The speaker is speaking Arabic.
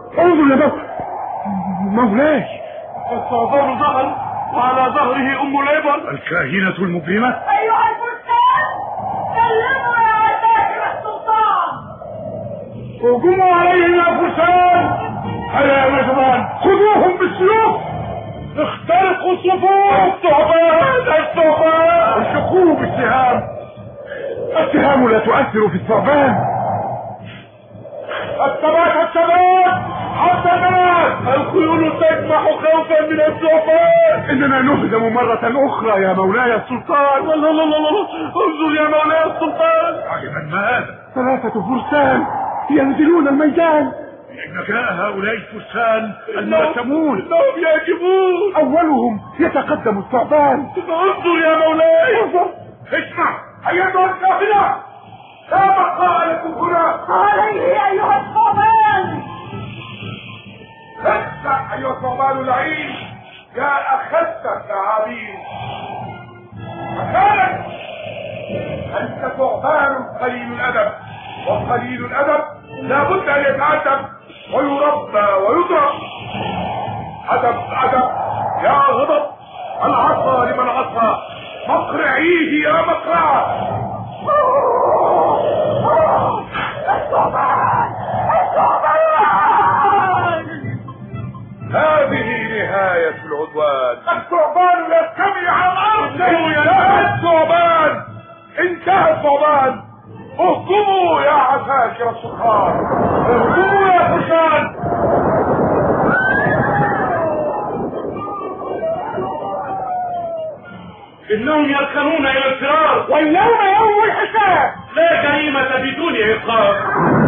انظر يا مولاي، الثعبان ظهر وعلى ظهره ام ليبر الكاهنة المجرمة. ايها الفرسان سلموا يا عساكر السلطان. هجموا عليهم يا فرسان. هيا يا مجرمان، خذوهم بالسيوف، اخترقوا صفوف الثعبان، اشقوه بالسهام. السهام لا تؤثر في الثعبان. الثبات حتى الناس، الخيول تجمح خوفا من الثعبان. اننا نهزم مرة اخرى يا مولاي السلطان. لا لا لا لا، انظر يا مولاي السلطان. عجبا ما هذا، 3 فرسان ينزلون الميدان. إن جاء هؤلاء الفرسان المرتمون انهم يهجمون. اولهم يتقدم الثعبان. انظر يا مولاي. انظر، اسمع ايتها الكافرة، لا بقاء لكم هنا. عليه ايها الثعبان. اسمع ايها الثعبان اللعين، يا اخذت الثعابين مكانك. انت ثعبان قليل الادب، وقليل الادب لابد ان يتعذب ويربى ويضرب. ادب يا غضب، العصا لمن عصى، مقرعيه يا مقرعه. الثعبان. هذه نهاية العدوان. الثعبان يستمع على الارض. انتهى الثعبان، انتهى الثعبان. اهجموا يا عساكر السلطان، اهجموا يا فرسان. انهم يركنون الى الفرار، واليوم يوم الحساب. لا جريمة بدون عقاب.